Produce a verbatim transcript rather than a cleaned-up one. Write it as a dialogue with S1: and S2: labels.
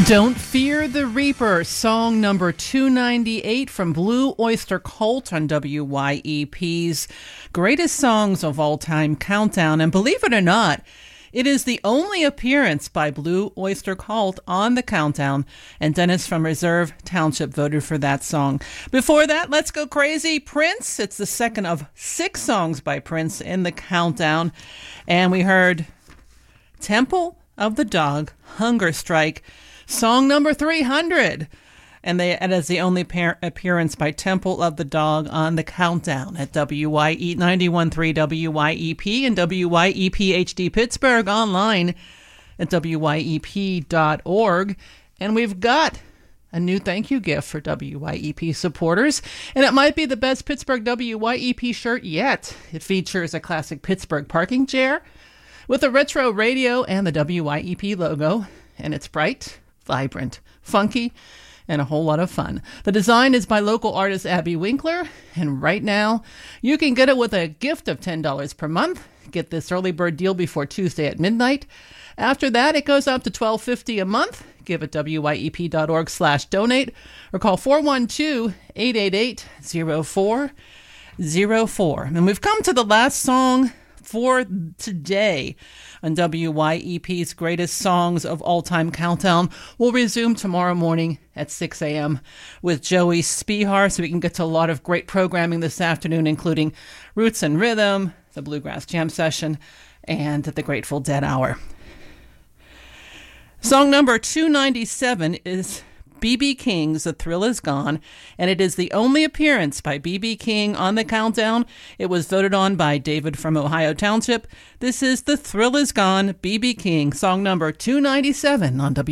S1: Don't Fear the Reaper, song number two ninety-eight from Blue Oyster Cult on W Y E P's Greatest Songs of All Time Countdown. And believe it or not, it is the only appearance by Blue Oyster Cult on the countdown, and Dennis from Reserve Township voted for that song. Before that, Let's Go Crazy, Prince. It's the second of six songs by Prince in the countdown. And we heard Temple of the Dog, Hunger Strike, song number three hundred. And they it is the only par- appearance by Temple of the Dog on the countdown at W Y E ninety-one point three W Y E P and W Y E P H D Pittsburgh, online at W Y E P dot org. And we've got a new thank you gift for W Y E P supporters, and it might be the best Pittsburgh W Y E P shirt yet. It features a classic Pittsburgh parking chair with a retro radio and the W Y E P logo, and it's bright, vibrant, funky, and a whole lot of fun. The design is by local artist Abby Winkler, and right now you can get it with a gift of ten dollars per month. Get this early bird deal before Tuesday at midnight. After that, it goes up to twelve fifty a month. Give it W Y E P dot org slash donate or call four one two, eight eight eight, zero four zero four. And we've come to the last song for today on W Y E P's Greatest Songs of All Time Countdown. We'll resume tomorrow morning at six a.m. with Joey Spihar, so we can get to a lot of great programming this afternoon, including Roots and Rhythm, the Bluegrass Jam Session, and the Grateful Dead Hour. Song number two ninety-seven is B B. King's The Thrill Is Gone, and it is the only appearance by B B. King on the countdown. It was voted on by David from Ohio Township. This is The Thrill Is Gone, B B. King, song number two ninety-seven on W.